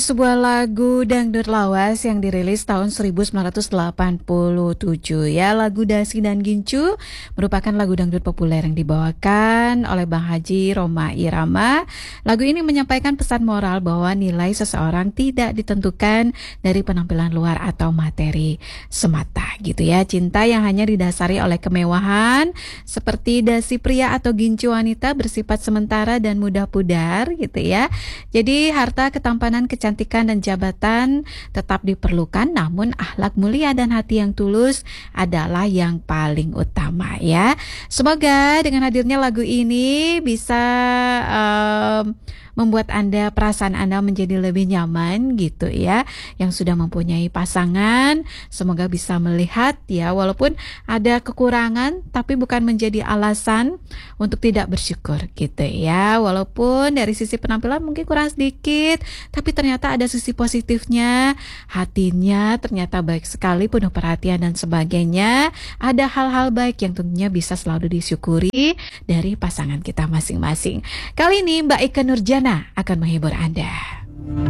Sebuah lagu dangdut lawas yang dirilis tahun 1987 ya. Lagu Dasi dan Gincu merupakan lagu dangdut populer yang dibawakan oleh Bang Haji Rhoma Irama. Lagu ini menyampaikan pesan moral bahwa nilai seseorang tidak ditentukan dari penampilan luar atau materi semata gitu ya. Cinta yang hanya didasari oleh kemewahan seperti dasi pria atau gincu wanita bersifat sementara dan mudah pudar gitu ya. Jadi harta, ketampanan, kecantikan, dan jabatan tetap diperlukan, namun akhlak mulia dan hati yang tulus adalah yang paling utama ya. Semoga dengan hadirnya lagu ini bisa membuat perasaan Anda menjadi lebih nyaman gitu ya. Yang sudah mempunyai pasangan, semoga bisa melihat ya, walaupun ada kekurangan tapi bukan menjadi alasan untuk tidak bersyukur gitu ya. Walaupun dari sisi penampilan mungkin kurang sedikit, tapi ternyata ada sisi positifnya, hatinya ternyata baik sekali, penuh perhatian dan sebagainya. Ada hal-hal baik yang tentunya bisa selalu disyukuri dari pasangan kita masing-masing. Kali ini Mbak Ika Nurjana akan menghibur Anda.